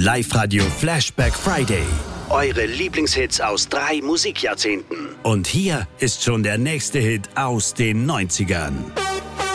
Live-Radio Flashback Friday. Eure Lieblingshits aus 3 Musikjahrzehnten. Und hier ist schon der nächste Hit aus den 90ern.